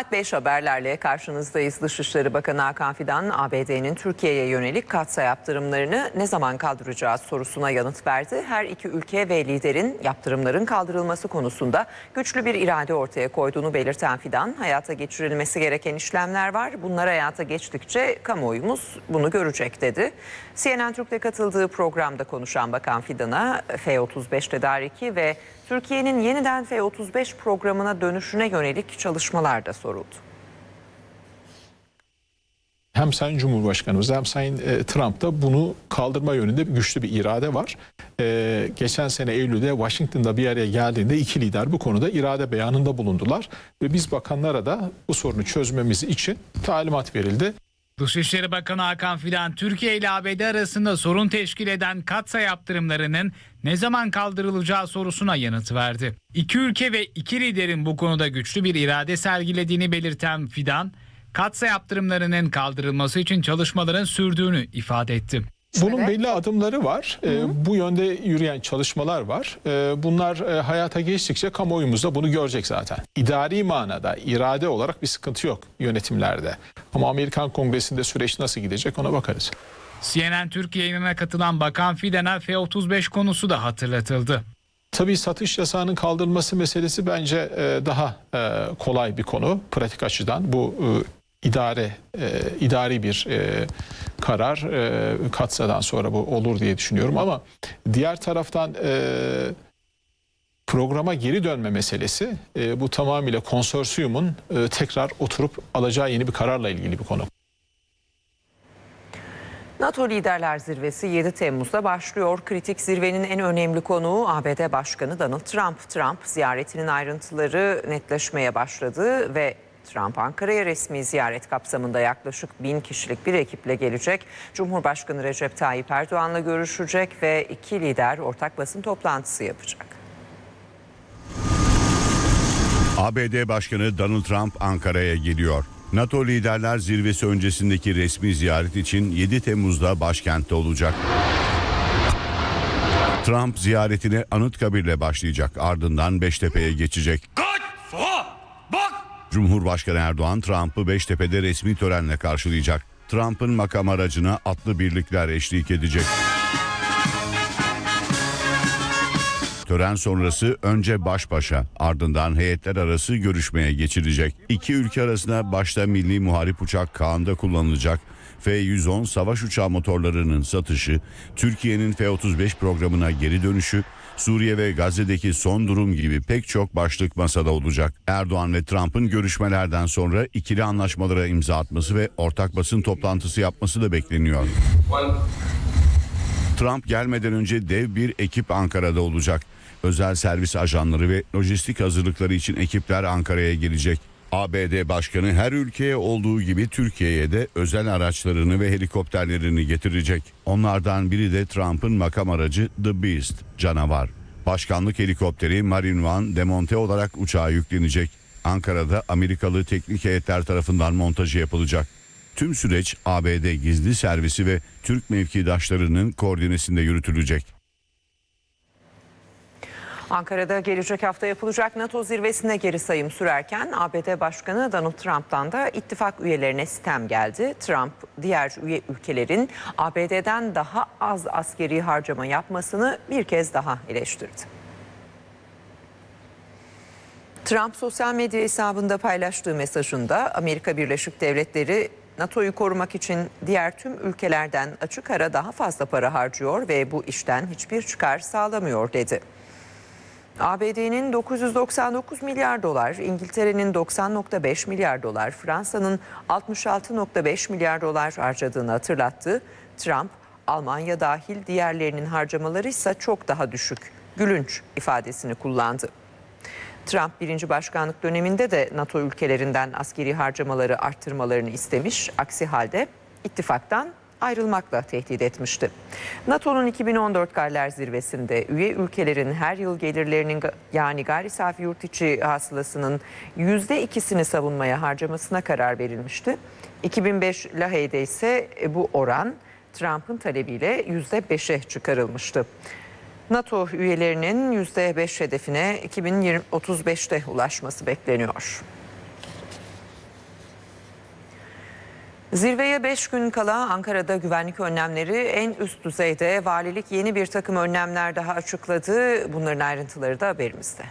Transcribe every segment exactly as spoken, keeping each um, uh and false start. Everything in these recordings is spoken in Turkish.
Saat beş haberlerle karşınızdayız. Dışişleri Bakanı Hakan Fidan, A B D'nin Türkiye'ye yönelik katsayı yaptırımlarını ne zaman kaldıracağı sorusuna yanıt verdi. Her iki ülke ve liderin yaptırımların kaldırılması konusunda güçlü bir irade ortaya koyduğunu belirten Fidan, hayata geçirilmesi gereken işlemler var. Bunlar hayata geçtikçe kamuoyumuz bunu görecek dedi. C N N Türk'te katıldığı programda konuşan Bakan Fidan'a F otuz beş tedariki ve Türkiye'nin yeniden F otuz beş programına dönüşüne yönelik çalışmalar da soruldu. Hem Sayın Cumhurbaşkanımız hem Sayın e, Trump'ta bunu kaldırma yönünde güçlü bir irade var. E, geçen sene Eylül'de Washington'da bir araya geldiğinde iki lider bu konuda irade beyanında bulundular. Ve biz bakanlara da bu sorunu çözmemiz için talimat verildi. Dışişleri Bakanı Hakan Fidan, Türkiye ile A B D arasında sorun teşkil eden katsayı yaptırımlarının ne zaman kaldırılacağı sorusuna yanıt verdi. İki ülke ve iki liderin bu konuda güçlü bir irade sergilediğini belirten Fidan, katsayı yaptırımlarının kaldırılması için çalışmaların sürdüğünü ifade etti. Bunun belli adımları var. Hı hı. E, bu yönde yürüyen çalışmalar var. E, bunlar e, hayata geçtikçe kamuoyumuz da bunu görecek zaten. İdari manada, irade olarak bir sıkıntı yok yönetimlerde. Ama Amerikan Kongresi'nde süreç nasıl gidecek ona bakarız. C N N Türk yayınına katılan Bakan Fidan'a F otuz beş konusu da hatırlatıldı. Tabii satış yasağının kaldırılması meselesi bence e, daha e, kolay bir konu pratik açıdan. Bu e, idare e, idari bir e, karar e, katsadan sonra bu olur diye düşünüyorum ama diğer taraftan e, programa geri dönme meselesi e, bu tamamıyla konsorsiyumun e, tekrar oturup alacağı yeni bir kararla ilgili bir konu. NATO Liderler Zirvesi yedi Temmuz'da başlıyor. Kritik zirvenin en önemli konuğu A B D Başkanı Donald Trump. Trump ziyaretinin ayrıntıları netleşmeye başladı ve Trump Ankara'ya resmi ziyaret kapsamında yaklaşık bin kişilik bir ekiple gelecek. Cumhurbaşkanı Recep Tayyip Erdoğan'la görüşecek ve iki lider ortak basın toplantısı yapacak. A B D Başkanı Donald Trump Ankara'ya geliyor. NATO Liderler Zirvesi öncesindeki resmi ziyaret için yedi Temmuz'da başkentte olacak. Trump ziyaretine Anıtkabir'le başlayacak, ardından Beştepe'ye geçecek. Cumhurbaşkanı Erdoğan Trump'ı Beştepe'de resmi törenle karşılayacak. Trump'ın makam aracına atlı birlikler eşlik edecek. Tören sonrası önce baş başa, ardından heyetler arası görüşmeye geçilecek. İki ülke arasında başta milli muharip uçak Kaan'da kullanılacak F yüz on savaş uçağı motorlarının satışı, Türkiye'nin F otuz beş programına geri dönüşü, Suriye ve Gazze'deki son durum gibi pek çok başlık masada olacak. Erdoğan ve Trump'ın görüşmelerden sonra ikili anlaşmalara imza atması ve ortak basın toplantısı yapması da bekleniyor. Trump gelmeden önce dev bir ekip Ankara'da olacak. Özel servis ajanları ve lojistik hazırlıkları için ekipler Ankara'ya gelecek. A B D Başkanı her ülkeye olduğu gibi Türkiye'ye de özel araçlarını ve helikopterlerini getirecek. Onlardan biri de Trump'ın makam aracı The Beast, canavar. Başkanlık helikopteri Marine One demonte olarak uçağa yüklenecek. Ankara'da Amerikalı teknik heyetler tarafından montajı yapılacak. Tüm süreç A B D gizli servisi ve Türk mevkidaşlarının koordinesinde yürütülecek. Ankara'da gelecek hafta yapılacak NATO zirvesine geri sayım sürerken A B D Başkanı Donald Trump'tan da ittifak üyelerine sitem geldi. Trump diğer üye ülkelerin A B D'den daha az askeri harcama yapmasını bir kez daha eleştirdi. Trump sosyal medya hesabında paylaştığı mesajında Amerika Birleşik Devletleri NATO'yu korumak için diğer tüm ülkelerden açık ara daha fazla para harcıyor ve bu işten hiçbir çıkar sağlamıyor dedi. A B D'nin dokuz yüz doksan dokuz milyar dolar, İngiltere'nin doksan nokta beş milyar dolar, Fransa'nın altmış altı nokta beş milyar dolar harcadığını hatırlattı. Trump, Almanya dahil diğerlerinin harcamaları ise çok daha düşük, gülünç ifadesini kullandı. Trump birinci başkanlık döneminde de NATO ülkelerinden askeri harcamaları arttırmalarını istemiş. Aksi halde ittifaktan ayrılmakla tehdit etmişti. NATO'nun iki bin on dört Galler Zirvesi'nde üye ülkelerin her yıl gelirlerinin yani gayri safi yurt içi hasılasının yüzde ikisini savunmaya harcamasına karar verilmişti. iki bin beş Lahey'de ise bu oran Trump'ın talebiyle yüzde beşe çıkarılmıştı. NATO üyelerinin yüzde beş hedefine iki bin otuz beşte ulaşması bekleniyor. Zirveye beş gün kala Ankara'da güvenlik önlemleri en üst düzeyde. Valilik yeni bir takım önlemler daha açıkladı. Bunların ayrıntıları da haberimizde.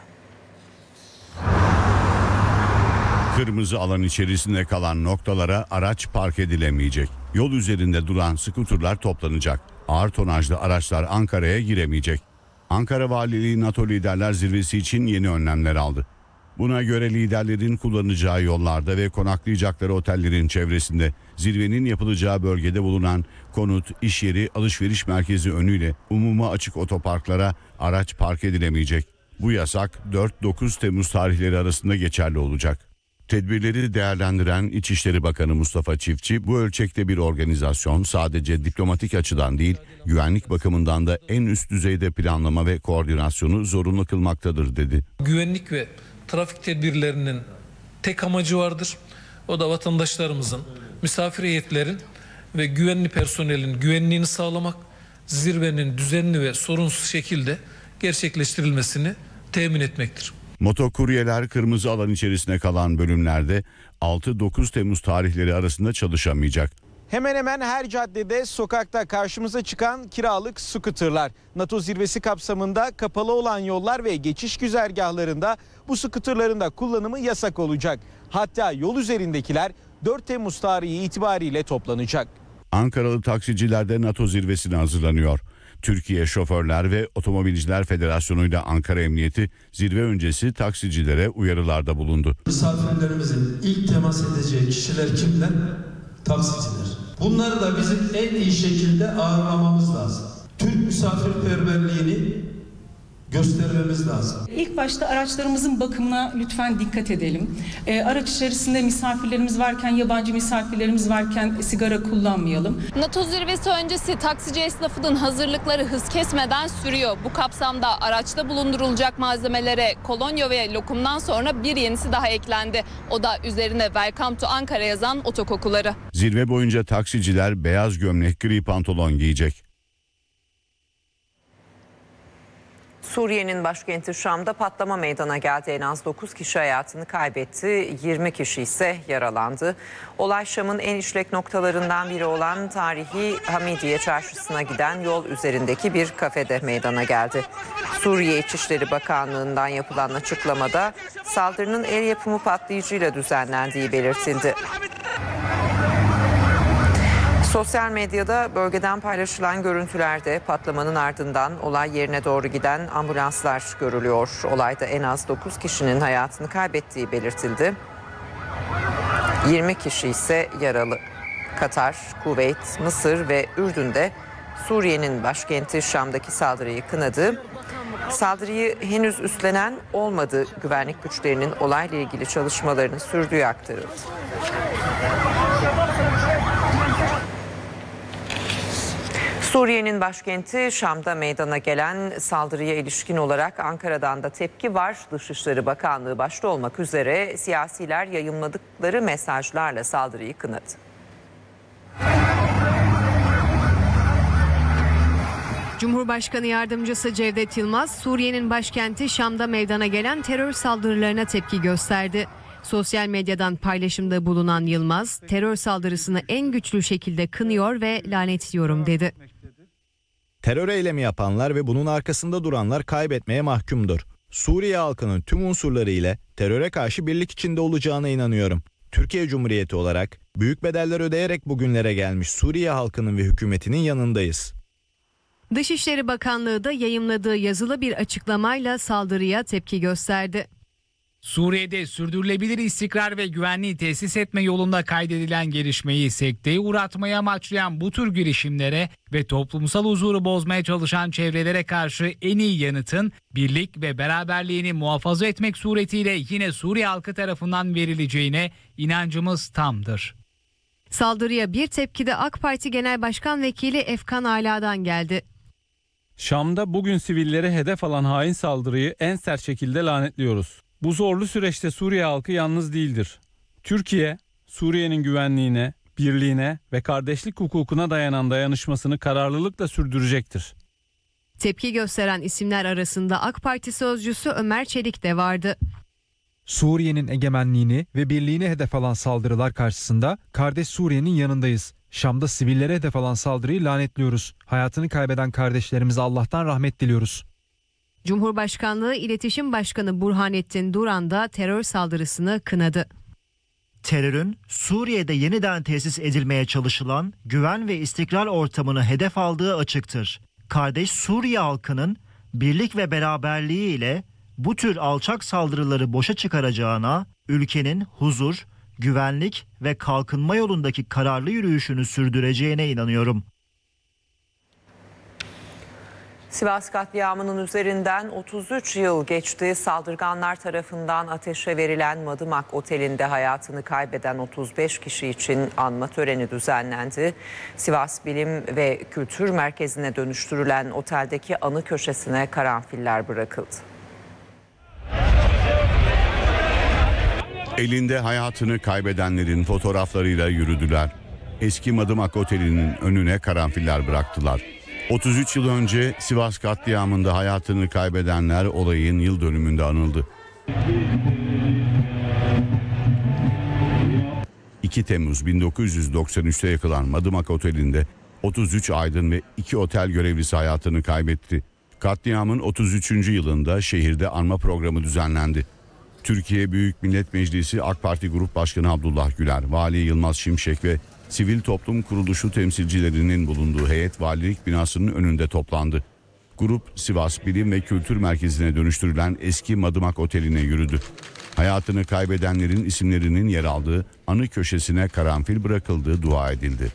Kırmızı alan içerisinde kalan noktalara araç park edilemeyecek. Yol üzerinde duran skuterlar toplanacak. Ağır tonajlı araçlar Ankara'ya giremeyecek. Ankara Valiliği NATO Liderler Zirvesi için yeni önlemler aldı. Buna göre liderlerin kullanacağı yollarda ve konaklayacakları otellerin çevresinde zirvenin yapılacağı bölgede bulunan konut, iş yeri, alışveriş merkezi önüyle umuma açık otoparklara araç park edilemeyecek. Bu yasak dört dokuz Temmuz tarihleri arasında geçerli olacak. Tedbirleri değerlendiren İçişleri Bakanı Mustafa Çiftçi, bu ölçekte bir organizasyon sadece diplomatik açıdan değil, güvenlik bakımından da en üst düzeyde planlama ve koordinasyonu zorunlu kılmaktadır dedi. Güvenlik ve trafik tedbirlerinin tek amacı vardır. O da vatandaşlarımızın, misafir heyetlerin ve güvenli personelin güvenliğini sağlamak, zirvenin düzenli ve sorunsuz şekilde gerçekleştirilmesini temin etmektir. Motokuryeler kırmızı alan içerisinde kalan bölümlerde altı dokuz Temmuz tarihleri arasında çalışamayacak. Hemen hemen her caddede, sokakta karşımıza çıkan kiralık skuterlar. NATO zirvesi kapsamında kapalı olan yollar ve geçiş güzergahlarında bu skuterların da kullanımı yasak olacak. Hatta yol üzerindekiler dört Temmuz tarihi itibariyle toplanacak. Ankaralı taksiciler de NATO zirvesine hazırlanıyor. Türkiye Şoförler ve Otomobilciler Federasyonu ile Ankara Emniyeti zirve öncesi taksicilere uyarılarda bulundu. Misafirlerimizin ilk temas edeceği kişiler kimler? Taksiciler. Bunları da bizim en iyi şekilde ağırlamamız lazım. Türk misafirperverliğini göstermemiz lazım. İlk başta araçlarımızın bakımına lütfen dikkat edelim. E, araç içerisinde misafirlerimiz varken, yabancı misafirlerimiz varken sigara kullanmayalım. NATO zirvesi öncesi taksici esnafının hazırlıkları hız kesmeden sürüyor. Bu kapsamda araçta bulundurulacak malzemelere kolonya ve lokumdan sonra bir yenisi daha eklendi. O da üzerine Welcome to Ankara yazan otokokuları. Zirve boyunca taksiciler beyaz gömlek, gri pantolon giyecek. Suriye'nin başkenti Şam'da patlama meydana geldi. En az dokuz kişi hayatını kaybetti, yirmi kişi ise yaralandı. Olay Şam'ın en işlek noktalarından biri olan tarihi Hamidiye Çarşısı'na giden yol üzerindeki bir kafede meydana geldi. Suriye İçişleri Bakanlığı'ndan yapılan açıklamada saldırının el yapımı patlayıcıyla düzenlendiği belirtildi. Sosyal medyada bölgeden paylaşılan görüntülerde patlamanın ardından olay yerine doğru giden ambulanslar görülüyor. Olayda en az dokuz kişinin hayatını kaybettiği belirtildi. yirmi kişi ise yaralı. Katar, Kuveyt, Mısır ve Ürdün'de Suriye'nin başkenti Şam'daki saldırıyı kınadı. Saldırıyı henüz üstlenen olmadı. Güvenlik güçlerinin olayla ilgili çalışmalarını sürdüğü aktarıldı. Suriye'nin başkenti Şam'da meydana gelen saldırıya ilişkin olarak Ankara'dan da tepki var. Dışişleri Bakanlığı başta olmak üzere siyasiler yayımladıkları mesajlarla saldırıyı kınadı. Cumhurbaşkanı Yardımcısı Cevdet Yılmaz, Suriye'nin başkenti Şam'da meydana gelen terör saldırılarına tepki gösterdi. Sosyal medyadan paylaşımda bulunan Yılmaz, terör saldırısını en güçlü şekilde kınıyor ve lanetliyorum dedi. Terör eylemi yapanlar ve bunun arkasında duranlar kaybetmeye mahkumdur. Suriye halkının tüm unsurları ile teröre karşı birlik içinde olacağına inanıyorum. Türkiye Cumhuriyeti olarak büyük bedeller ödeyerek bugünlere gelmiş Suriye halkının ve hükümetinin yanındayız. Dışişleri Bakanlığı da yayımladığı yazılı bir açıklamayla saldırıya tepki gösterdi. Suriye'de sürdürülebilir istikrar ve güvenliği tesis etme yolunda kaydedilen gelişmeyi sekteye uğratmaya amaçlayan bu tür girişimlere ve toplumsal huzuru bozmaya çalışan çevrelere karşı en iyi yanıtın birlik ve beraberliğini muhafaza etmek suretiyle yine Suriye halkı tarafından verileceğine inancımız tamdır. Saldırıya bir tepki de AK Parti Genel Başkan Vekili Efkan Ala'dan geldi. Şam'da bugün sivilleri hedef alan hain saldırıyı en sert şekilde lanetliyoruz. Bu zorlu süreçte Suriye halkı yalnız değildir. Türkiye, Suriye'nin güvenliğine, birliğine ve kardeşlik hukukuna dayanan dayanışmasını kararlılıkla sürdürecektir. Tepki gösteren isimler arasında AK Parti sözcüsü Ömer Çelik de vardı. Suriye'nin egemenliğini ve birliğini hedef alan saldırılar karşısında kardeş Suriye'nin yanındayız. Şam'da sivillere hedef alan saldırıyı lanetliyoruz. Hayatını kaybeden kardeşlerimize Allah'tan rahmet diliyoruz. Cumhurbaşkanlığı İletişim Başkanı Burhanettin Duran da terör saldırısını kınadı. Terörün Suriye'de yeniden tesis edilmeye çalışılan güven ve istikrar ortamını hedef aldığı açıktır. Kardeş Suriye halkının birlik ve beraberliği ile bu tür alçak saldırıları boşa çıkaracağına, ülkenin huzur, güvenlik ve kalkınma yolundaki kararlı yürüyüşünü sürdüreceğine inanıyorum. Sivas katliamının üzerinden otuz üç yıl geçti. Saldırganlar tarafından ateşe verilen Madımak Oteli'nde hayatını kaybeden otuz beş kişi için anma töreni düzenlendi. Sivas Bilim ve Kültür Merkezi'ne dönüştürülen oteldeki anı köşesine karanfiller bırakıldı. Elinde hayatını kaybedenlerin fotoğraflarıyla yürüdüler. Eski Madımak Oteli'nin önüne karanfiller bıraktılar. otuz üç yıl önce Sivas katliamında hayatını kaybedenler olayın yıl dönümünde anıldı. iki Temmuz bin dokuz yüz doksan üçte yakılan Madımak Oteli'nde otuz üç aydın ve iki otel görevlisi hayatını kaybetti. Katliamın otuz üçüncü yılında şehirde anma programı düzenlendi. Türkiye Büyük Millet Meclisi AK Parti Grup Başkanı Abdullah Güler, Vali Yılmaz Şimşek ve sivil toplum kuruluşu temsilcilerinin bulunduğu heyet valilik binasının önünde toplandı. Grup Sivas Bilim ve Kültür Merkezi'ne dönüştürülen eski Madımak Oteli'ne yürüdü. Hayatını kaybedenlerin isimlerinin yer aldığı anı köşesine karanfil bırakıldığı dua edildi.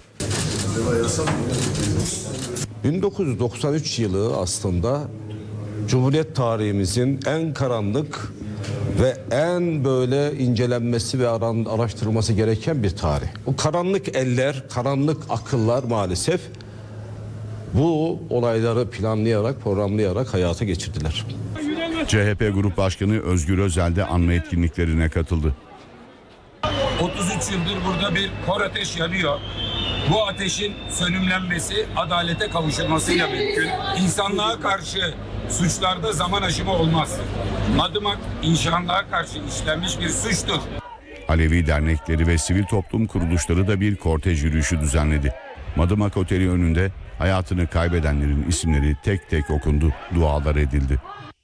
bin dokuz yüz doksan üç yılı aslında Cumhuriyet tarihimizin en karanlık ve en böyle incelenmesi ve araştırılması gereken bir tarih. Bu karanlık eller, karanlık akıllar maalesef bu olayları planlayarak, programlayarak hayata geçirdiler. C H P Grup Başkanı Özgür Özel de anma etkinliklerine katıldı. otuz üç yıldır burada bir kor ateş yanıyor. Bu ateşin sönümlenmesi adalete kavuşulmasıyla mümkün. İnsanlığa karşı suçlarda zaman aşımı olmaz. Madımak insanlığa karşı işlenmiş bir suçtur. Alevi dernekleri ve sivil toplum kuruluşları da bir kortej yürüyüşü düzenledi. Madımak Oteli önünde hayatını kaybedenlerin isimleri tek tek okundu, dualar edildi.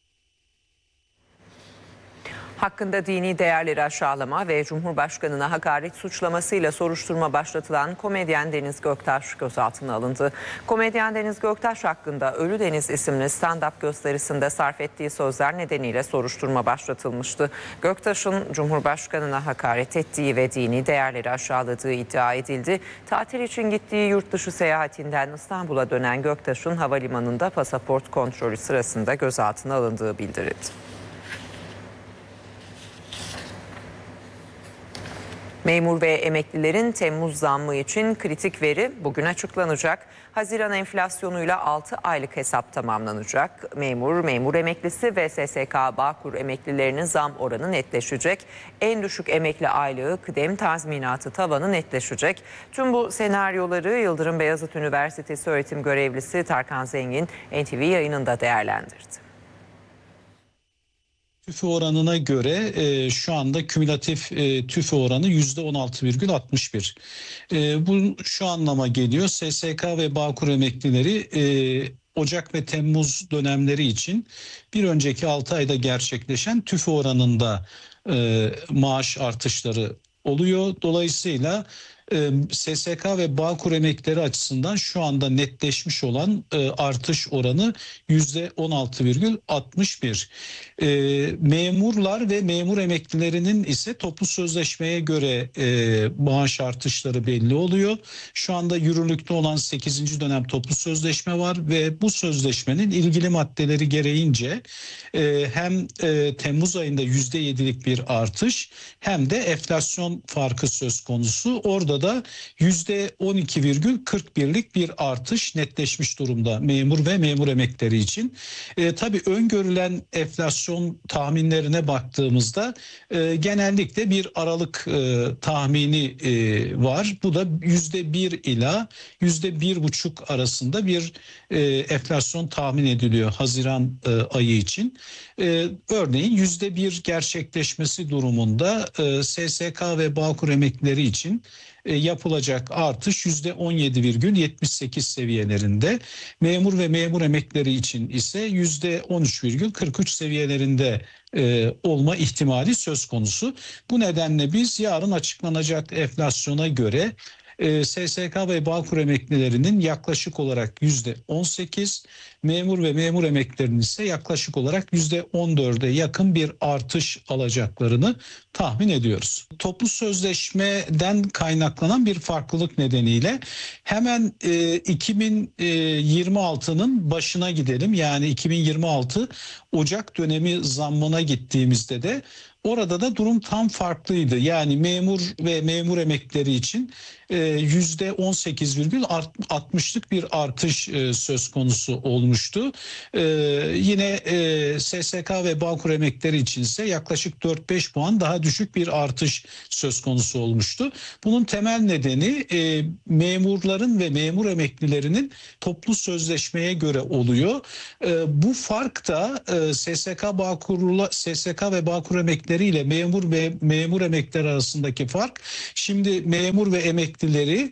Hakkında dini değerleri aşağılama ve Cumhurbaşkanı'na hakaret suçlamasıyla soruşturma başlatılan komedyen Deniz Göktaş gözaltına alındı. Komedyen Deniz Göktaş hakkında Ölü Deniz isimli stand-up gösterisinde sarf ettiği sözler nedeniyle soruşturma başlatılmıştı. Göktaş'ın Cumhurbaşkanı'na hakaret ettiği ve dini değerleri aşağıladığı iddia edildi. Tatil için gittiği yurt dışı seyahatinden İstanbul'a dönen Göktaş'ın havalimanında pasaport kontrolü sırasında gözaltına alındığı bildirildi. Memur ve emeklilerin Temmuz zammı için kritik veri bugün açıklanacak. Haziran enflasyonuyla altı aylık hesap tamamlanacak. Memur, memur emeklisi ve S S K Bağkur emeklilerinin zam oranı netleşecek. En düşük emekli aylığı, kıdem tazminatı tavanı netleşecek. Tüm bu senaryoları Yıldırım Beyazıt Üniversitesi öğretim görevlisi Tarkan Zengin N T V yayınında değerlendirdi. TÜFE oranına göre e, şu anda kümülatif e, TÜFE oranı yüzde on altı virgül altmış bir. E, bu şu anlama geliyor. S S K ve Bağkur emeklileri e, Ocak ve Temmuz dönemleri için bir önceki altı ayda gerçekleşen TÜFE oranında e, maaş artışları oluyor. Dolayısıyla S S K ve Bağkur emeklileri açısından şu anda netleşmiş olan e, artış oranı yüzde on altı virgül altmış bir. E, memurlar ve memur emeklilerinin ise toplu sözleşmeye göre e, maaş artışları belli oluyor. Şu anda yürürlükte olan sekizinci dönem toplu sözleşme var ve bu sözleşmenin ilgili maddeleri gereğince e, hem e, Temmuz ayında yüzde yedilik bir artış hem de enflasyon farkı söz konusu. Orada da yüzde on iki virgül kırk birlik bir artış netleşmiş durumda memur ve memur emeklileri için. E, tabii öngörülen enflasyon tahminlerine baktığımızda e, genellikle bir aralık e, tahmini e, var. Bu da yüzde bir ila yüzde bir buçuk arasında bir e, enflasyon tahmin ediliyor Haziran e, ayı için. Ee, örneğin yüzde bir gerçekleşmesi durumunda e, S S K ve Bağkur emeklileri için e, yapılacak artış yüzde on yedi virgül yetmiş sekiz seviyelerinde. Memur ve memur emeklileri için ise yüzde on üç virgül kırk üç seviyelerinde e, olma ihtimali söz konusu. Bu nedenle biz yarın açıklanacak enflasyona göre S S K ve Bağkur emeklilerinin yaklaşık olarak yüzde on sekiz, memur ve memur emeklilerinin ise yaklaşık olarak yüzde on dörde yakın bir artış alacaklarını tahmin ediyoruz. Toplu sözleşmeden kaynaklanan bir farklılık nedeniyle hemen e, iki bin yirmi altının başına gidelim. Yani iki bin yirmi altı Ocak dönemi zammına gittiğimizde de orada da durum tam farklıydı. Yani memur ve memur emeklileri için yüzde on sekiz virgül altmışlık bir artış e, söz konusu olmuştu. E, yine e, S S K ve Bağkur emeklileri için ise yaklaşık dört beş puan daha düşük bir artış söz konusu olmuştu. Bunun temel nedeni e, memurların ve memur emeklilerinin toplu sözleşmeye göre oluyor. E, bu fark da e, S S K Bağkur'la S S K ve Bağkur emeklileri ile memur ve memur emeklileri arasındaki fark, şimdi memur ve emeklileri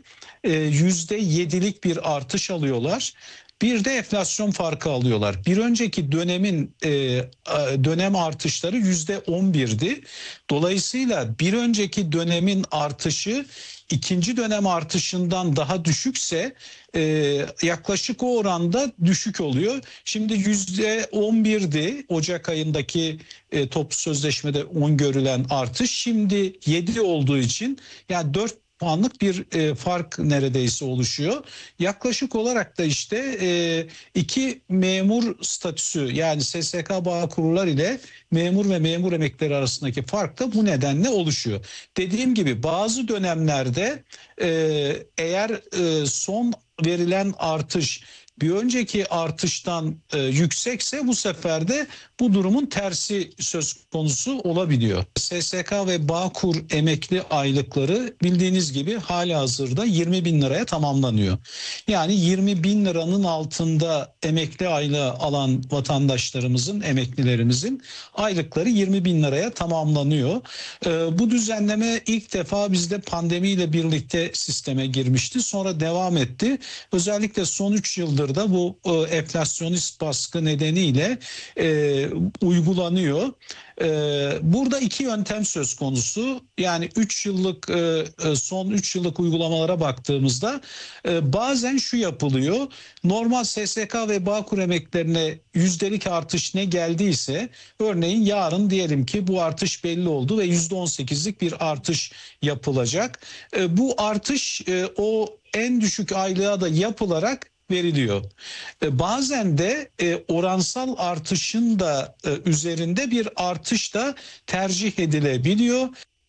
yüzde yedilik bir artış alıyorlar. Bir de enflasyon farkı alıyorlar. Bir önceki dönemin e, dönem artışları yüzde on birdi. Dolayısıyla bir önceki dönemin artışı ikinci dönem artışından daha düşükse e, yaklaşık o oranda düşük oluyor. Şimdi yüzde on birdi Ocak ayındaki e, toplu sözleşmede on görülen artış. Şimdi yedi olduğu için yani dört puanlık bir e, fark neredeyse oluşuyor. Yaklaşık olarak da işte e, iki memur statüsü, yani S S K Bağkurlar ile memur ve memur emeklileri arasındaki fark da bu nedenle oluşuyor. Dediğim gibi bazı dönemlerde e, eğer e, son verilen artış bir önceki artıştan e, yüksekse bu sefer de bu durumun tersi söz konusu olabiliyor. S S K ve Bağkur emekli aylıkları bildiğiniz gibi halihazırda yirmi bin liraya tamamlanıyor. Yani yirmi bin liranın altında emekli aylığı alan vatandaşlarımızın, emeklilerimizin aylıkları yirmi bin liraya tamamlanıyor. E, bu düzenleme ilk defa bizde pandemiyle birlikte sisteme girmişti. Sonra devam etti. Özellikle son üç yıldır da bu e, enflasyonist baskı nedeniyle e, uygulanıyor. E, burada iki yöntem söz konusu. Yani üç yıllık e, son üç yıllık uygulamalara baktığımızda e, bazen şu yapılıyor. Normal S S K ve Bağkur emeklilerine yüzdelik artış ne geldiyse, örneğin yarın diyelim ki bu artış belli oldu ve yüzde on sekizlik bir artış yapılacak. E, bu artış e, o en düşük aylığa da yapılarak veriliyor. E, bazen de e, oransal artışın da e, üzerinde bir artış da tercih edilebiliyor.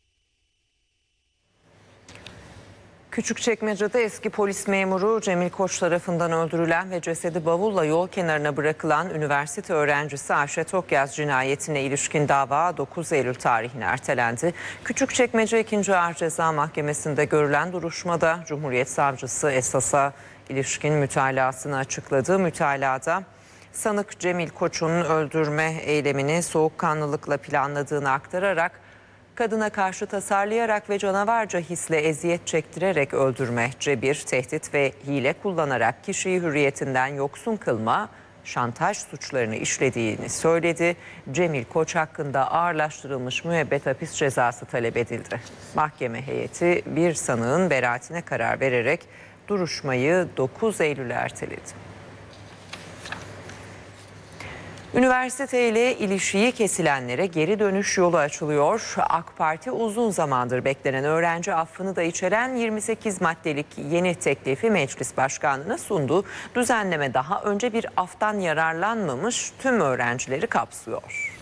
Küçükçekmece'de eski polis memuru Cemil Koç tarafından öldürülen ve cesedi bavulla yol kenarına bırakılan üniversite öğrencisi Ayşe Tokyaz cinayetine ilişkin dava dokuz Eylül tarihine ertelendi. Küçükçekmece ikinci Ağır Ceza Mahkemesi'nde görülen duruşmada Cumhuriyet Savcısı esasa ilişkin mütalasını açıkladı. Mütalada sanık Cemil Koç'un öldürme eylemini soğukkanlılıkla planladığını aktararak kadına karşı tasarlayarak ve canavarca hisle eziyet çektirerek öldürme, cebir, tehdit ve hile kullanarak kişiyi hürriyetinden yoksun kılma, şantaj suçlarını işlediğini söyledi. Cemil Koç hakkında ağırlaştırılmış müebbet hapis cezası talep edildi. Mahkeme heyeti bir sanığın beraatine karar vererek duruşmayı dokuz Eylül'e erteledi. Üniversiteyle ilişiği kesilenlere geri dönüş yolu açılıyor. AK Parti uzun zamandır beklenen öğrenci affını da içeren yirmi sekiz maddelik yeni teklifi Meclis Başkanlığı'na sundu. Düzenleme daha önce bir aftan yararlanmamış tüm öğrencileri kapsıyor.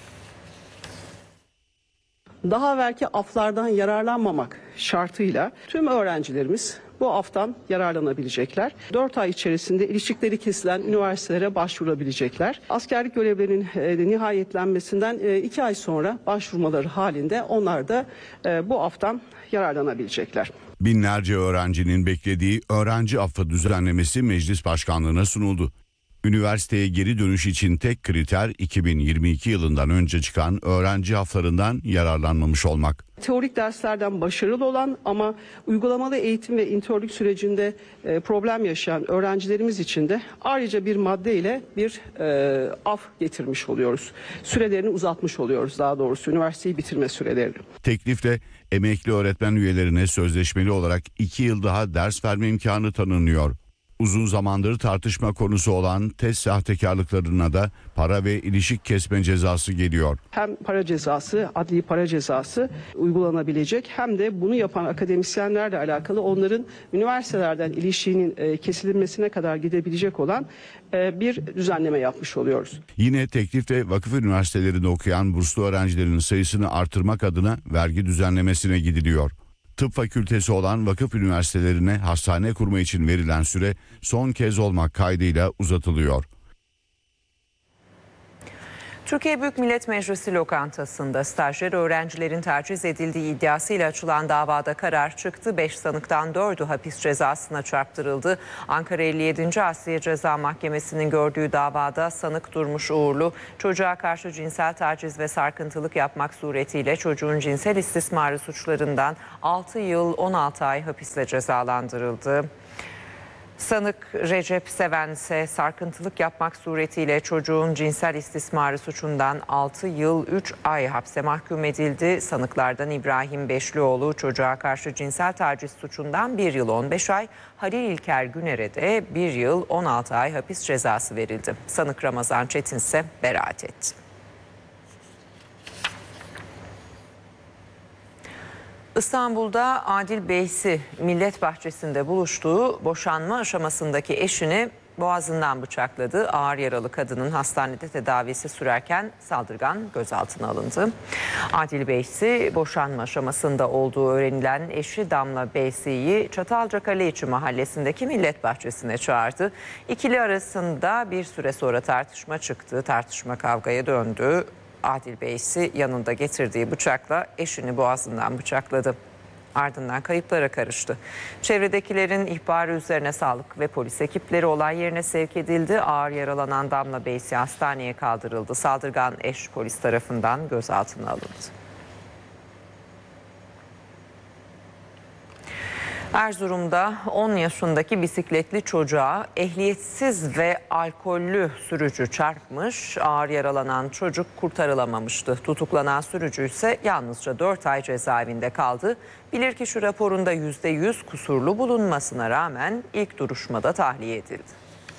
Daha evvelki aflardan yararlanmamak şartıyla tüm öğrencilerimiz bu aftan yararlanabilecekler. dört ay içerisinde ilişkikleri kesilen üniversitelere başvurabilecekler. Askerlik görevlerinin e, nihayetlenmesinden e, iki ay sonra başvurmaları halinde onlar da e, bu aftan yararlanabilecekler. Binlerce öğrencinin beklediği öğrenci affı düzenlemesi Meclis Başkanlığı'na sunuldu. Üniversiteye geri dönüş için tek kriter iki bin yirmi iki yılından önce çıkan öğrenci haflarından yararlanmamış olmak. Teorik derslerden başarılı olan ama uygulamalı eğitim ve internlük sürecinde e, problem yaşayan öğrencilerimiz için de ayrıca bir madde ile bir e, af getirmiş oluyoruz. Sürelerini uzatmış oluyoruz, daha doğrusu üniversiteyi bitirme sürelerini. Teklifle emekli öğretmen üyelerine sözleşmeli olarak iki yıl daha ders verme imkanı tanınıyor. Uzun zamandır tartışma konusu olan test sahtekarlıklarına da para ve ilişik kesme cezası geliyor. Hem para cezası, adli para cezası uygulanabilecek, hem de bunu yapan akademisyenlerle alakalı onların üniversitelerden ilişiğinin kesilmesine kadar gidebilecek olan bir düzenleme yapmış oluyoruz. Yine teklifte vakıf üniversitelerinde okuyan burslu öğrencilerin sayısını artırmak adına vergi düzenlemesine gidiliyor. Tıp fakültesi olan vakıf üniversitelerine hastane kurma için verilen süre son kez olmak kaydıyla uzatılıyor. Türkiye Büyük Millet Meclisi lokantasında stajyer öğrencilerin taciz edildiği iddiasıyla açılan davada karar çıktı. beş sanıktan dördü hapis cezasına çarptırıldı. Ankara elli yedinci Asliye Ceza Mahkemesi'nin gördüğü davada sanık Durmuş Uğurlu, çocuğa karşı cinsel taciz ve sarkıntılık yapmak suretiyle çocuğun cinsel istismarı suçlarından altı yıl on altı ay hapisle cezalandırıldı. Sanık Recep Seven ise sarkıntılık yapmak suretiyle çocuğun cinsel istismarı suçundan altı yıl üç ay hapse mahkum edildi. Sanıklardan İbrahim Beşlioğlu çocuğa karşı cinsel taciz suçundan bir yıl on beş ay, Halil İlker Güner'e de bir yıl on altı ay hapis cezası verildi. Sanık Ramazan Çetin ise beraat etti. İstanbul'da Adil Beysi Millet Bahçesi'nde buluştuğu boşanma aşamasındaki eşini boğazından bıçakladı. Ağır yaralı kadının hastanede tedavisi sürerken saldırgan gözaltına alındı. Adil Beysi boşanma aşamasında olduğu öğrenilen eşi Damla Beysi'yi Çatalcakaleiçi mahallesindeki Millet Bahçesi'ne çağırdı. İkili arasında bir süre sonra tartışma çıktı. Tartışma kavgaya döndü. Adil Beysi yanında getirdiği bıçakla eşini boğazından bıçakladı. Ardından kayıplara karıştı. Çevredekilerin ihbarı üzerine sağlık ve polis ekipleri olay yerine sevk edildi. Ağır yaralanan Damla Beysi hastaneye kaldırıldı. Saldırgan eş polis tarafından gözaltına alındı. Erzurum'da on yaşındaki bisikletli çocuğa ehliyetsiz ve alkollü sürücü çarpmış. Ağır yaralanan çocuk kurtarılamamıştı. Tutuklanan sürücü ise yalnızca dört ay cezaevinde kaldı. Bilirkişi raporunda yüzde yüz kusurlu bulunmasına rağmen ilk duruşmada tahliye edildi.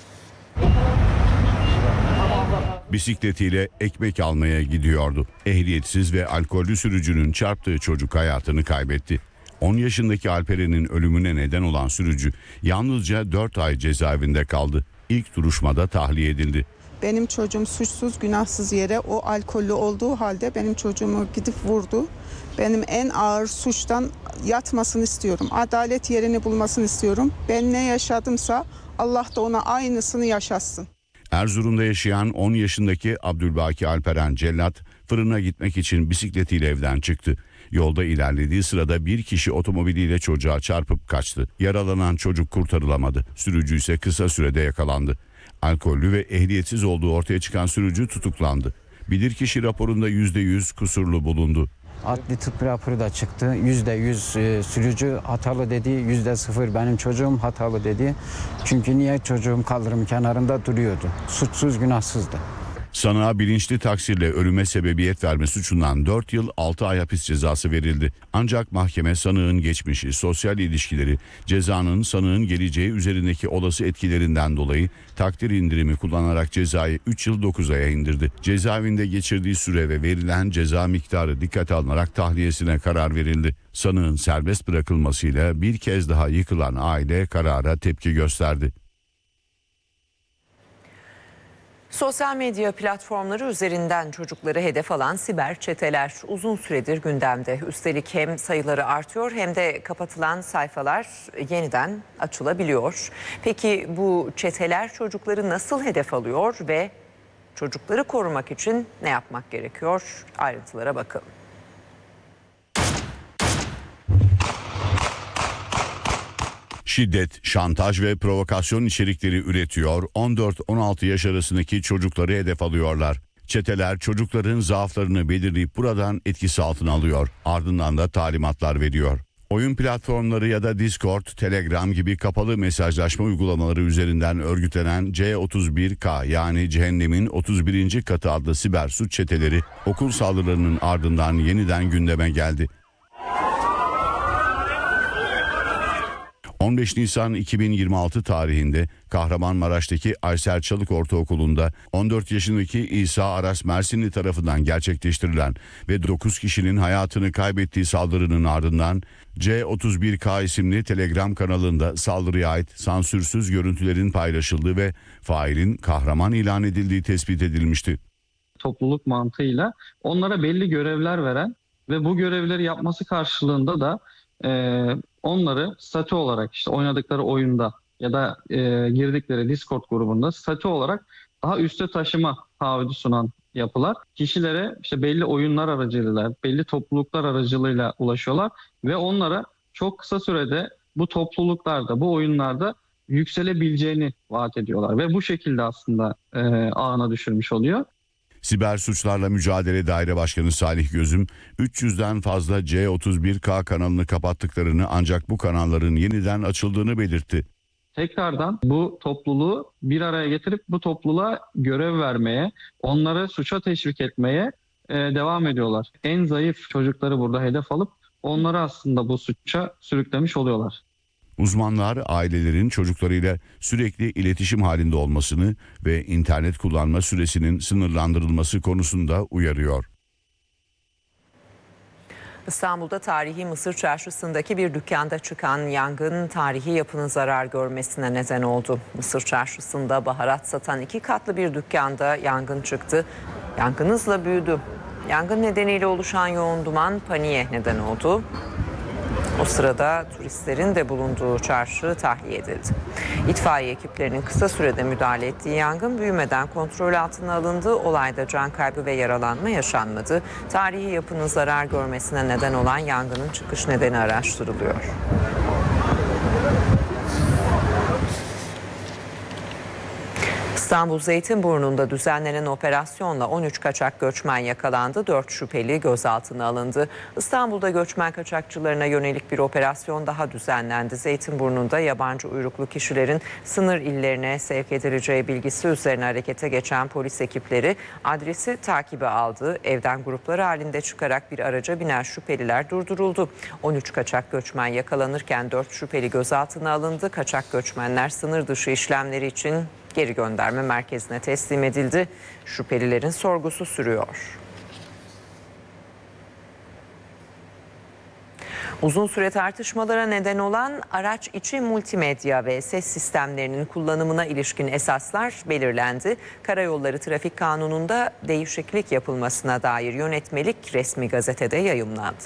Bisikletiyle ekmek almaya gidiyordu. Ehliyetsiz ve alkollü sürücünün çarptığı çocuk hayatını kaybetti. on yaşındaki Alperen'in ölümüne neden olan sürücü yalnızca dört ay cezaevinde kaldı. İlk duruşmada tahliye edildi. Benim çocuğum suçsuz günahsız yere o alkollü olduğu halde benim çocuğumu gidip vurdu. Benim en ağır suçtan yatmasını istiyorum. Adalet yerini bulmasını istiyorum. Ben ne yaşadımsa Allah da ona aynısını yaşatsın. Erzurum'da yaşayan on yaşındaki Abdülbaki Alperen Cellat fırına gitmek için bisikletiyle evden çıktı. Yolda ilerlediği sırada bir kişi otomobiliyle çocuğa çarpıp kaçtı. Yaralanan çocuk kurtarılamadı. Sürücü ise kısa sürede yakalandı. Alkollü ve ehliyetsiz olduğu ortaya çıkan sürücü tutuklandı. Bilirkişi raporunda yüzde yüz kusurlu bulundu. Adli tıp raporu da çıktı. yüzde yüz e, sürücü hatalı dedi, yüzde sıfır benim çocuğum hatalı dedi. Çünkü niye çocuğum kaldırım kenarında duruyordu. Suçsuz günahsızdı. Sanığa bilinçli taksirle ölüme sebebiyet verme suçundan dört yıl altı ay hapis cezası verildi. Ancak mahkeme sanığın geçmişi, sosyal ilişkileri, cezanın sanığın geleceği üzerindeki olası etkilerinden dolayı takdir indirimi kullanarak cezayı üç yıl dokuz aya indirdi. Cezaevinde geçirdiği süre ve verilen ceza miktarı dikkate alınarak tahliyesine karar verildi. Sanığın serbest bırakılmasıyla bir kez daha yıkılan aile karara tepki gösterdi. Sosyal medya platformları üzerinden çocukları hedef alan siber çeteler uzun süredir gündemde. Üstelik hem sayıları artıyor hem de kapatılan sayfalar yeniden açılabiliyor. Peki bu çeteler çocukları nasıl hedef alıyor ve çocukları korumak için ne yapmak gerekiyor? Ayrıntılara bakalım. Şiddet, şantaj ve provokasyon içerikleri üretiyor, on dört on altı yaş arasındaki çocukları hedef alıyorlar. Çeteler çocukların zaaflarını belirleyip buradan etkisi altına alıyor. Ardından da talimatlar veriyor. Oyun platformları ya da Discord, Telegram gibi kapalı mesajlaşma uygulamaları üzerinden örgütlenen C otuz bir K yani Cehennemin otuz birinci katı adlı siber suç çeteleri okul saldırılarının ardından yeniden gündeme geldi. on beş Nisan iki bin yirmi altı tarihinde Kahramanmaraş'taki Aysel Çalık Ortaokulu'nda on dört yaşındaki İsa Aras Mersinli tarafından gerçekleştirilen ve dokuz kişinin hayatını kaybettiği saldırının ardından C otuz bir K isimli Telegram kanalında saldırıya ait sansürsüz görüntülerin paylaşıldığı ve failin kahraman ilan edildiği tespit edilmişti. Topluluk mantığıyla onlara belli görevler veren ve bu görevleri yapması karşılığında da e, onları statü olarak işte oynadıkları oyunda ya da e, girdikleri Discord grubunda statü olarak daha üste taşıma taahhüdü sunan yapılar kişilere işte belli oyunlar aracılığıyla, belli topluluklar aracılığıyla ulaşıyorlar ve onlara çok kısa sürede bu topluluklarda, bu oyunlarda yükselebileceğini vaat ediyorlar ve bu şekilde aslında e, ağına düşürmüş oluyor. Siber Suçlarla Mücadele Daire Başkanı Salih Gözüm, üç yüzden fazla C otuz bir K kanalını kapattıklarını ancak bu kanalların yeniden açıldığını belirtti. Tekrardan bu topluluğu bir araya getirip bu topluluğa görev vermeye, onları suça teşvik etmeye e, devam ediyorlar. En zayıf çocukları burada hedef alıp onları aslında bu suça sürüklemiş oluyorlar. Uzmanlar ailelerin çocuklarıyla sürekli iletişim halinde olmasını ve internet kullanma süresinin sınırlandırılması konusunda uyarıyor. İstanbul'da tarihi Mısır Çarşısı'ndaki bir dükkanda çıkan yangın tarihi yapının zarar görmesine neden oldu. Mısır Çarşısı'nda baharat satan iki katlı bir dükkanda yangın çıktı. Yangın hızla büyüdü. Yangın nedeniyle oluşan yoğun duman paniğe neden oldu. O sırada turistlerin de bulunduğu çarşı tahliye edildi. İtfaiye ekiplerinin kısa sürede müdahale ettiği yangın büyümeden kontrol altına alındı. Olayda can kaybı ve yaralanma yaşanmadı. Tarihi yapının zarar görmesine neden olan yangının çıkış nedeni araştırılıyor. İstanbul Zeytinburnu'nda düzenlenen operasyonla on üç kaçak göçmen yakalandı. dört şüpheli gözaltına alındı. İstanbul'da göçmen kaçakçılarına yönelik bir operasyon daha düzenlendi. Zeytinburnu'nda yabancı uyruklu kişilerin sınır illerine sevk edileceği bilgisi üzerine harekete geçen polis ekipleri adresi takibe aldı. Evden gruplar halinde çıkarak bir araca binen şüpheliler durduruldu. on üç kaçak göçmen yakalanırken dört şüpheli gözaltına alındı. Kaçak göçmenler sınır dışı işlemleri için geri gönderme merkezine teslim edildi. Şüphelilerin sorgusu sürüyor. Uzun süre tartışmalara neden olan araç içi multimedya ve ses sistemlerinin kullanımına ilişkin esaslar belirlendi. Karayolları Trafik Kanunu'nda değişiklik yapılmasına dair yönetmelik resmi gazetede yayımlandı.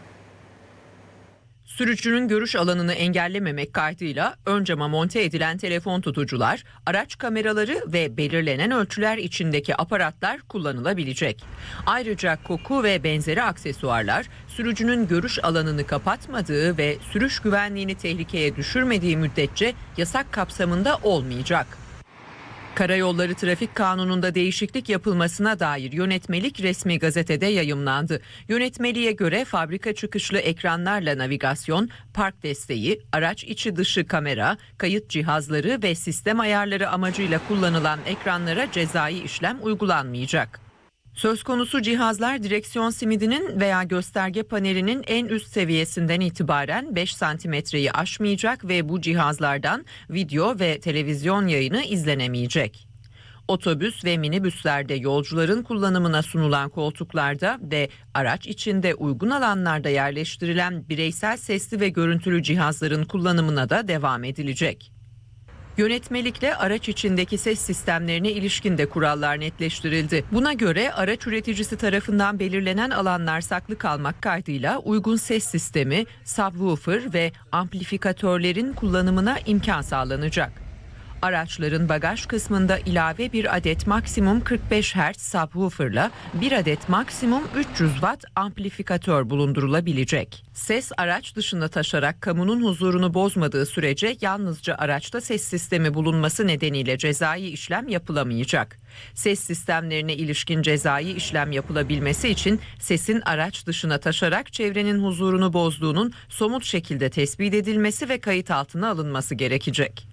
Sürücünün görüş alanını engellememek kaydıyla ön cama monte edilen telefon tutucular, araç kameraları ve belirlenen ölçüler içindeki aparatlar kullanılabilecek. Ayrıca koku ve benzeri aksesuarlar sürücünün görüş alanını kapatmadığı ve sürüş güvenliğini tehlikeye düşürmediği müddetçe yasak kapsamında olmayacak. Karayolları Trafik Kanunu'nda değişiklik yapılmasına dair yönetmelik resmi gazetede yayımlandı. Yönetmeliğe göre fabrika çıkışlı ekranlarla navigasyon, park desteği, araç içi dışı kamera, kayıt cihazları ve sistem ayarları amacıyla kullanılan ekranlara cezai işlem uygulanmayacak. Söz konusu cihazlar direksiyon simidinin veya gösterge panelinin en üst seviyesinden itibaren beş santimetreyi aşmayacak ve bu cihazlardan video ve televizyon yayını izlenemeyecek. Otobüs ve minibüslerde yolcuların kullanımına sunulan koltuklarda ve araç içinde uygun alanlarda yerleştirilen bireysel sesli ve görüntülü cihazların kullanımına da devam edilecek. Yönetmelikle araç içindeki ses sistemlerine ilişkin de kurallar netleştirildi. Buna göre araç üreticisi tarafından belirlenen alanlar saklı kalmak kaydıyla uygun ses sistemi, subwoofer ve amplifikatörlerin kullanımına imkan sağlanacak. Araçların bagaj kısmında ilave bir adet maksimum kırk beş hertz subwoofer'la bir adet maksimum üç yüz watt amplifikatör bulundurulabilecek. Ses araç dışında taşarak kamunun huzurunu bozmadığı sürece yalnızca araçta ses sistemi bulunması nedeniyle cezai işlem yapılamayacak. Ses sistemlerine ilişkin cezai işlem yapılabilmesi için sesin araç dışına taşarak çevrenin huzurunu bozduğunun somut şekilde tespit edilmesi ve kayıt altına alınması gerekecek.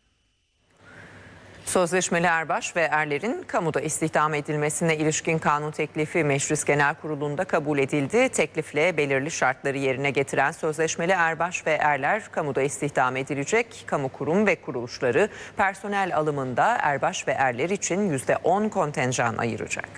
Sözleşmeli erbaş ve erlerin kamuda istihdam edilmesine ilişkin kanun teklifi Meclis Genel Kurulu'nda kabul edildi. Teklifle belirli şartları yerine getiren sözleşmeli erbaş ve erler kamuda istihdam edilecek. Kamu kurum ve kuruluşları personel alımında erbaş ve erler için yüzde on kontenjan ayıracak.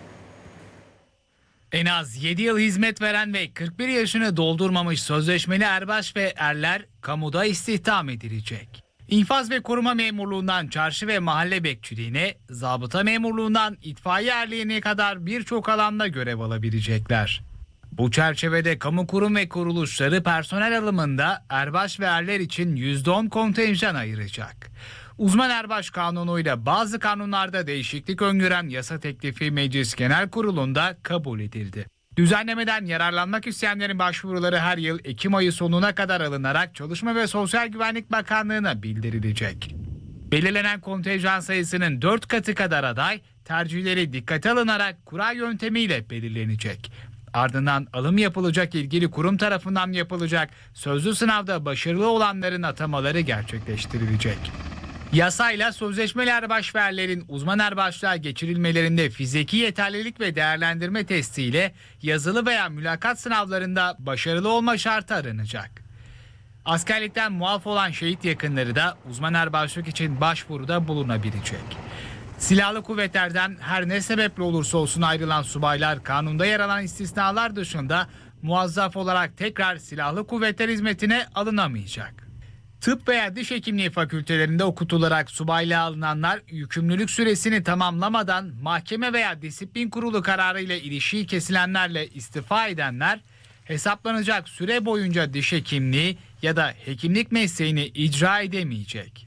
En az yedi yıl hizmet veren ve kırk bir yaşını doldurmamış sözleşmeli erbaş ve erler kamuda istihdam edilecek. İnfaz ve koruma memurluğundan çarşı ve mahalle bekçiliğine, zabıta memurluğundan itfaiye erliğine kadar birçok alanda görev alabilecekler. Bu çerçevede kamu kurum ve kuruluşları personel alımında erbaş ve erler için yüzde on kontenjan ayıracak. Uzman erbaş kanunuyla bazı kanunlarda değişiklik öngören yasa teklifi Meclis Genel Kurulu'nda kabul edildi. Düzenlemeden yararlanmak isteyenlerin başvuruları her yıl Ekim ayı sonuna kadar alınarak Çalışma ve Sosyal Güvenlik Bakanlığı'na bildirilecek. Belirlenen kontenjan sayısının dört katı kadar aday, tercihleri dikkate alınarak kura yöntemiyle belirlenecek. Ardından alım yapılacak ilgili kurum tarafından yapılacak sözlü sınavda başarılı olanların atamaları gerçekleştirilecek. Yasayla sözleşmeli erbaş ve erlerin uzman erbaşlığa geçirilmelerinde fiziki yeterlilik ve değerlendirme testiyle yazılı veya mülakat sınavlarında başarılı olma şartı aranacak. Askerlikten muaf olan şehit yakınları da uzman erbaşlık için başvuruda bulunabilecek. Silahlı kuvvetlerden her ne sebeple olursa olsun ayrılan subaylar kanunda yer alan istisnalar dışında muazzaf olarak tekrar silahlı kuvvetler hizmetine alınamayacak. Tıp veya diş hekimliği fakültelerinde okutularak subaylığa alınanlar yükümlülük süresini tamamlamadan mahkeme veya disiplin kurulu kararıyla ilişiği kesilenlerle istifa edenler hesaplanacak süre boyunca diş hekimliği ya da hekimlik mesleğini icra edemeyecek.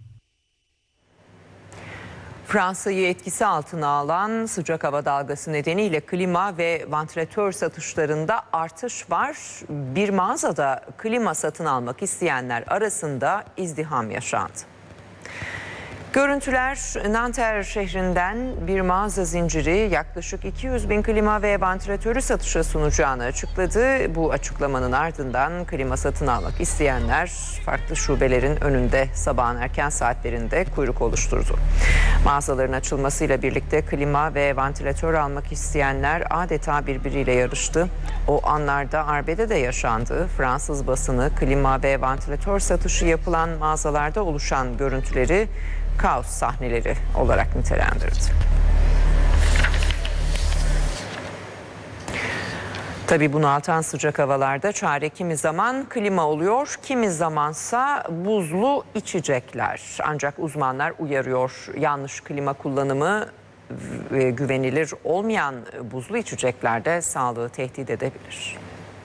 Fransa'yı etkisi altına alan sıcak hava dalgası nedeniyle klima ve vantilatör satışlarında artış var. Bir mağazada klima satın almak isteyenler arasında izdiham yaşandı. Görüntüler Nanterre şehrinden bir mağaza zinciri yaklaşık iki yüz bin klima ve vantilatörü satışa sunacağını açıkladı. Bu açıklamanın ardından klima satın almak isteyenler farklı şubelerin önünde sabahın erken saatlerinde kuyruk oluşturdu. Mağazaların açılmasıyla birlikte klima ve vantilatör almak isteyenler adeta birbiriyle yarıştı. O anlarda arbede de yaşandı. Fransız basını klima ve vantilatör satışı yapılan mağazalarda oluşan görüntüleri kaos sahneleri olarak nitelendirdi. Tabii bunaltan sıcak havalarda çare kimi zaman klima oluyor, kimi zamansa buzlu içecekler. Ancak uzmanlar uyarıyor, yanlış klima kullanımı ve güvenilir olmayan buzlu içeceklerde sağlığı tehdit edebilir.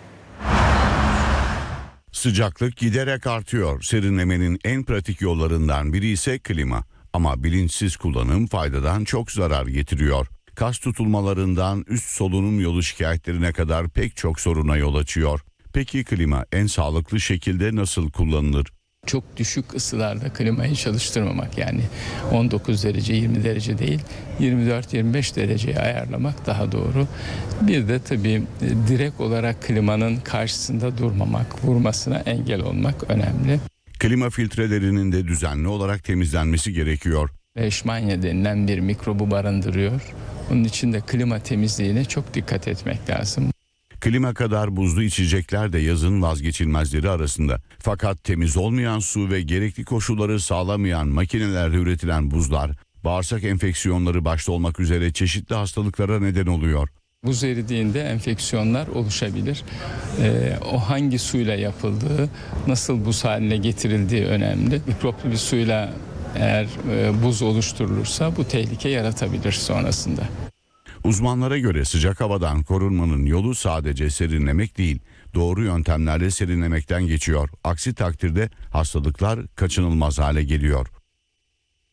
Sıcaklık giderek artıyor. Serinlemenin en pratik yollarından biri ise klima. Ama bilinçsiz kullanım faydadan çok zarar getiriyor. Kas tutulmalarından üst solunum yolu şikayetlerine kadar pek çok soruna yol açıyor. Peki klima en sağlıklı şekilde nasıl kullanılır? Çok düşük ısılarda klimayı çalıştırmamak, yani on dokuz derece yirmi derece değil yirmi dört yirmi beş dereceye ayarlamak daha doğru. Bir de tabii direkt olarak klimanın karşısında durmamak, vurmasına engel olmak önemli. Klima filtrelerinin de düzenli olarak temizlenmesi gerekiyor. Leishmania denilen bir mikrobu barındırıyor. Onun için de klima temizliğine çok dikkat etmek lazım. Klima kadar buzlu içecekler de yazın vazgeçilmezleri arasında. Fakat temiz olmayan su ve gerekli koşulları sağlamayan makinelerle üretilen buzlar, bağırsak enfeksiyonları başta olmak üzere çeşitli hastalıklara neden oluyor. Buz eridiğinde enfeksiyonlar oluşabilir. Ee, o hangi suyla yapıldığı, nasıl buz haline getirildiği önemli. Mikroplu bir suyla eğer e, buz oluşturulursa bu tehlike yaratabilir sonrasında. Uzmanlara göre sıcak havadan korunmanın yolu sadece serinlemek değil, doğru yöntemlerle serinlemekten geçiyor. Aksi takdirde hastalıklar kaçınılmaz hale geliyor.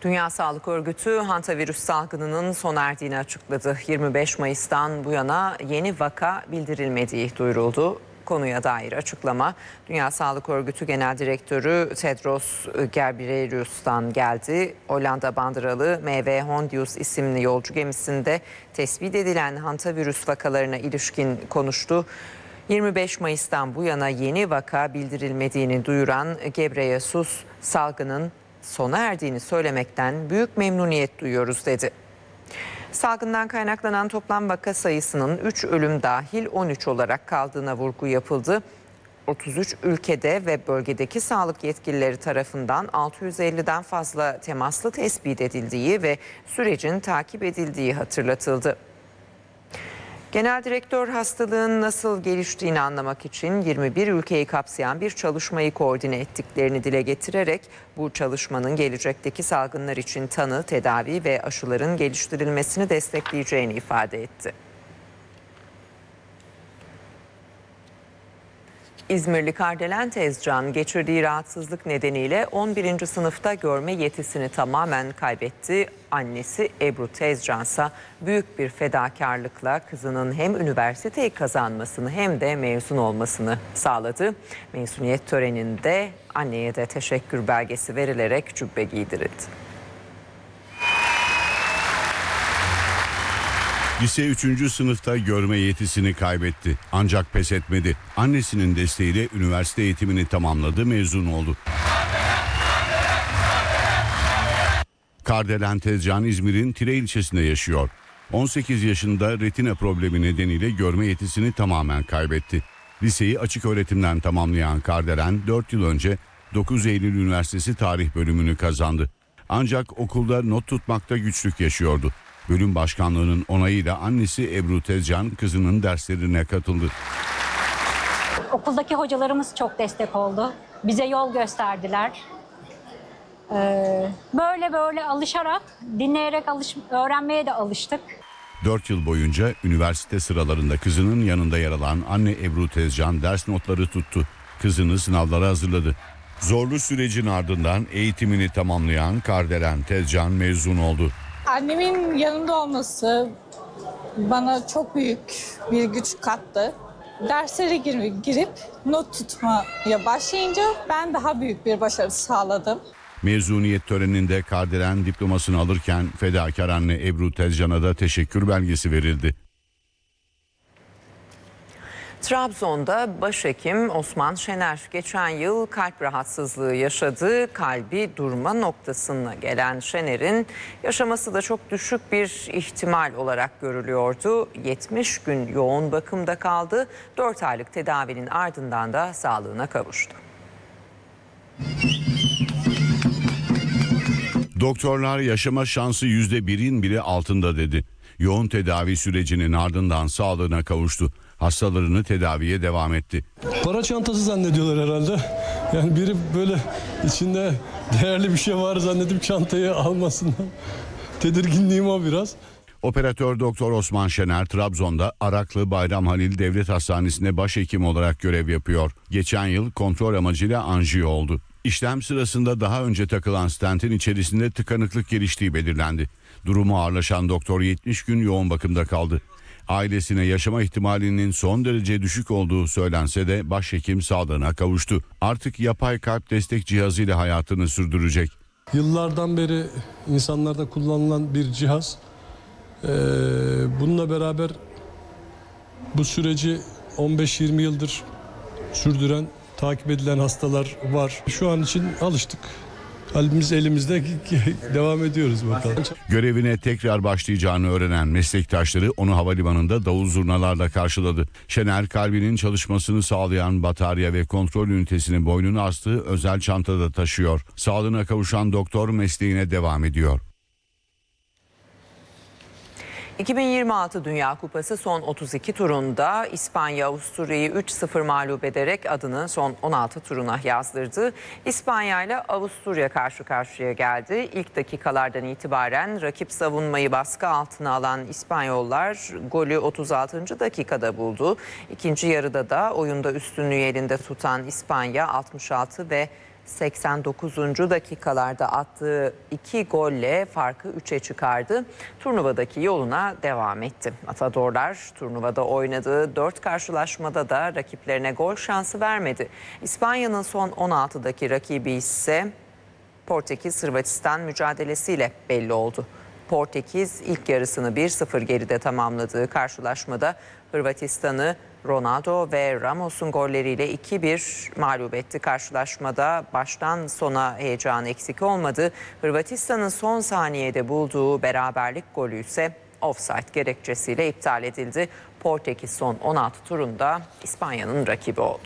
Dünya Sağlık Örgütü hantavirüs salgınının sona erdiğini açıkladı. yirmi beş Mayıs'tan bu yana yeni vaka bildirilmediği duyuruldu. Konuya dair açıklama Dünya Sağlık Örgütü Genel Direktörü Tedros Ghebreyesus'tan geldi. Hollanda bandıralı M V Hondius isimli yolcu gemisinde tespit edilen hantavirüs vakalarına ilişkin konuştu. yirmi beş Mayıs'tan bu yana yeni vaka bildirilmediğini duyuran Ghebreyesus, salgının sona erdiğini söylemekten büyük memnuniyet duyuyoruz dedi. Salgından kaynaklanan toplam vaka sayısının üç ölüm dahil on üç olarak kaldığına vurgu yapıldı. otuz üç ülkede ve bölgedeki sağlık yetkilileri tarafından altı yüz elliden fazla temaslı tespit edildiği ve sürecin takip edildiği hatırlatıldı. Genel direktör hastalığın nasıl geliştiğini anlamak için yirmi bir ülkeyi kapsayan bir çalışmayı koordine ettiklerini dile getirerek bu çalışmanın gelecekteki salgınlar için tanı, tedavi ve aşıların geliştirilmesini destekleyeceğini ifade etti. İzmirli Kardelen Tezcan geçirdiği rahatsızlık nedeniyle on birinci sınıfta görme yetisini tamamen kaybetti. Annesi Ebru Tezcan ise büyük bir fedakarlıkla kızının hem üniversiteyi kazanmasını hem de mezun olmasını sağladı. Mezuniyet töreninde anneye de teşekkür belgesi verilerek cübbe giydirildi. Lise üçüncü sınıfta görme yetisini kaybetti. Ancak pes etmedi. Annesinin desteğiyle üniversite eğitimini tamamladı, mezun oldu. Kardelen Tezcan İzmir'in Tire ilçesinde yaşıyor. on sekiz yaşında retina problemi nedeniyle görme yetisini tamamen kaybetti. Liseyi açık öğretimden tamamlayan Kardelen dört yıl önce dokuz Eylül Üniversitesi Tarih bölümünü kazandı. Ancak okulda not tutmakta güçlük yaşıyordu. Bölüm başkanlığının onayıyla annesi Ebru Tezcan kızının derslerine katıldı. Okuldaki hocalarımız çok destek oldu. Bize yol gösterdiler. Ee, böyle böyle alışarak, dinleyerek alış, öğrenmeye de alıştık. dört yıl boyunca üniversite sıralarında kızının yanında yer alan anne Ebru Tezcan ders notları tuttu. Kızını sınavlara hazırladı. Zorlu sürecin ardından eğitimini tamamlayan Kardelen Tezcan mezun oldu. Annemin yanında olması bana çok büyük bir güç kattı. Derslere girip not tutmaya başlayınca ben daha büyük bir başarı sağladım. Mezuniyet töreninde Kardelen diplomasını alırken fedakar anne Ebru Tezcan'a da teşekkür belgesi verildi. Trabzon'da başhekim Osman Şener geçen yıl kalp rahatsızlığı yaşadı. Kalbi durma noktasına gelen Şener'in yaşaması da çok düşük bir ihtimal olarak görülüyordu. yetmiş gün yoğun bakımda kaldı. dört aylık tedavinin ardından da sağlığına kavuştu. Doktorlar yaşama şansı yüzde birin bile altında dedi. Yoğun tedavi sürecinin ardından sağlığına kavuştu. Hastalarını tedaviye devam etti. Para çantası zannediyorlar herhalde. Yani biri böyle içinde değerli bir şey var zannedip çantayı almasından. Tedirginliğim o biraz. Operatör Doktor Osman Şener Trabzon'da Araklı Bayram Halil Devlet Hastanesi'nde başhekim olarak görev yapıyor. Geçen yıl kontrol amacıyla anjiyo oldu. İşlem sırasında daha önce takılan stentin içerisinde tıkanıklık geliştiği belirlendi. Durumu ağırlaşan doktor yetmiş gün yoğun bakımda kaldı. Ailesine yaşama ihtimalinin son derece düşük olduğu söylense de başhekim sağlığına kavuştu. Artık yapay kalp destek cihazıyla hayatını sürdürecek. Yıllardan beri insanlarda kullanılan bir cihaz. Ee, bununla beraber bu süreci on beş yirmi yıldır sürdüren, takip edilen hastalar var. Şu an için alıştık. Kalbimiz elimizde, devam ediyoruz bakalım. Görevine tekrar başlayacağını öğrenen meslektaşları onu havalimanında davul zurnalarla karşıladı. Şener kalbinin çalışmasını sağlayan batarya ve kontrol ünitesini boynuna astığı özel çantada taşıyor. Sağlığına kavuşan doktor mesleğine devam ediyor. iki bin yirmi altı Dünya Kupası son otuz iki turunda İspanya Avusturya'yı üç sıfır mağlup ederek adını son on altı turuna yazdırdı. İspanya ile Avusturya karşı karşıya geldi. İlk dakikalardan itibaren rakip savunmayı baskı altına alan İspanyollar golü otuz altıncı dakikada buldu. İkinci yarıda da oyunda üstünlüğü elinde tutan İspanya altmış altı ve seksen dokuzuncu dakikalarda attığı iki golle farkı üçe çıkardı. Turnuvadaki yoluna devam etti. Matadorlar turnuvada oynadığı dört karşılaşmada da rakiplerine gol şansı vermedi. İspanya'nın son on altıdaki rakibi ise Portekiz-Hırvatistan mücadelesiyle belli oldu. Portekiz ilk yarısını bir sıfır geride tamamladığı karşılaşmada Hırvatistan'ı Ronaldo ve Ramos'un golleriyle iki bir mağlup etti. Karşılaşmada baştan sona heyecan eksik olmadı. Hırvatistan'ın son saniyede bulduğu beraberlik golü ise ofsayt gerekçesiyle iptal edildi. Portekiz son on altı turunda İspanya'nın rakibi oldu.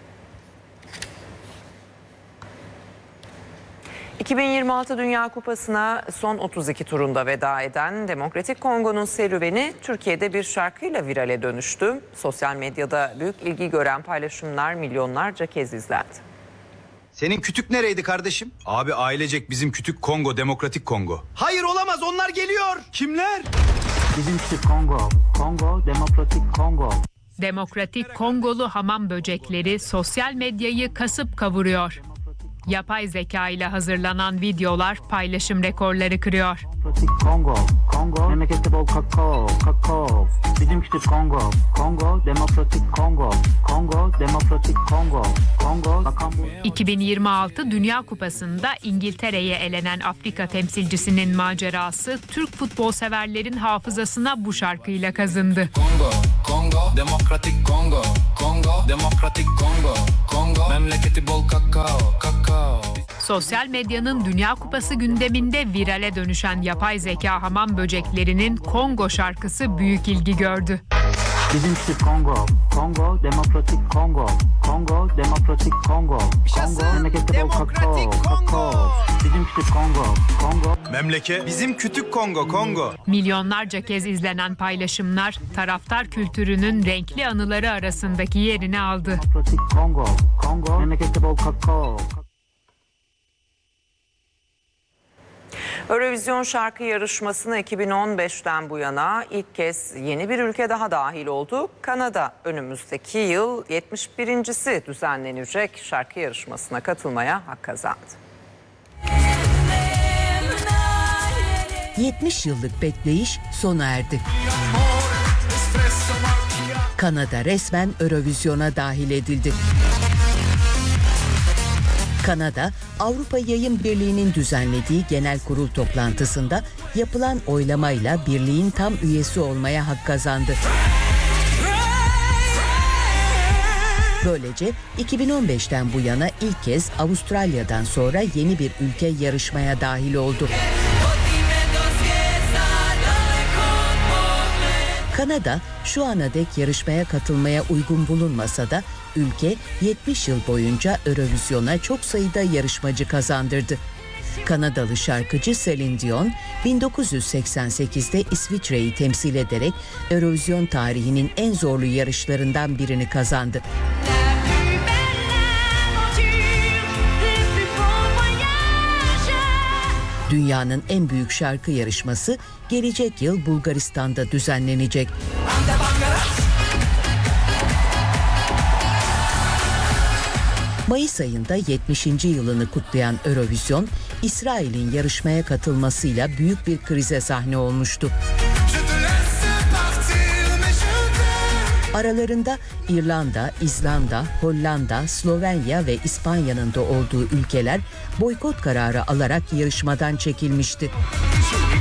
iki bin yirmi altı Dünya Kupası'na son otuz iki turunda veda eden Demokratik Kongo'nun serüveni Türkiye'de bir şarkıyla virale dönüştü. Sosyal medyada büyük ilgi gören paylaşımlar milyonlarca kez izlendi. Senin kütük nereydi kardeşim? Abi ailecek bizim kütük Kongo, Demokratik Kongo. Hayır olamaz, onlar geliyor. Kimler? Bizim kütük Kongo, Kongo, Demokratik Kongo. Demokratik Kongolu hamam böcekleri sosyal medyayı kasıp kavuruyor. Yapay zeka ile hazırlanan videolar paylaşım rekorları kırıyor. Demokratik Kongo, Kongo, memlekette bol kakao, kakao. Bizim kütük Kongo, Kongo, Demokratik Kongo, Kongo, Demokratik Kongo, Kongo. iki bin yirmi altı Dünya Kupası'nda İngiltere'ye elenen Afrika temsilcisinin macerası Türk futbol severlerin hafızasına bu şarkıyla kazındı. Kongo, Kongo, Demokratik Kongo, Kongo, Demokratik Kongo, Kongo, memleketi bol kakao, kakao. Sosyal medyanın Dünya Kupası gündeminde virale dönüşen yapay zeka hamam böceklerinin Kongo şarkısı büyük ilgi gördü. Bizim kütük Kongo, Kongo, Demokratik Kongo, Kongo, Demokratik Kongo, Kongo, memlekette bol kakao, kakao. Bizim kütük Kongo, Kongo. Memleket bizim kütük Kongo, Kongo. Milyonlarca kez izlenen paylaşımlar taraftar kültürünün renkli anıları arasındaki yerini aldı. Demokratik Kongo, Kongo, memlekette bol kakao. Eurovision şarkı yarışmasına iki bin on beşten bu yana ilk kez yeni bir ülke daha dahil oldu. Kanada önümüzdeki yıl yetmiş birincisi düzenlenecek şarkı yarışmasına katılmaya hak kazandı. yetmiş yıllık bekleyiş sona erdi. Kanada resmen Eurovision'a dahil edildi. Kanada, Avrupa Yayın Birliği'nin düzenlediği genel kurul toplantısında yapılan oylamayla birliğin tam üyesi olmaya hak kazandı. Böylece iki bin on beşten bu yana ilk kez Avustralya'dan sonra yeni bir ülke yarışmaya dahil oldu. Kanada şu ana dek yarışmaya katılmaya uygun bulunmasa da ülke yetmiş yıl boyunca Eurovision'a çok sayıda yarışmacı kazandırdı. Kanadalı şarkıcı Celine Dion bin dokuz yüz seksen sekizde İsviçre'yi temsil ederek Eurovision tarihinin en zorlu yarışlarından birini kazandı. Dünyanın en büyük şarkı yarışması gelecek yıl Bulgaristan'da düzenlenecek. Mayıs ayında yetmişinci yılını kutlayan Eurovision, İsrail'in yarışmaya katılmasıyla büyük bir krize sahne olmuştu. Aralarında İrlanda, İzlanda, Hollanda, Slovenya ve İspanya'nın da olduğu ülkeler boykot kararı alarak yarışmadan çekilmişti.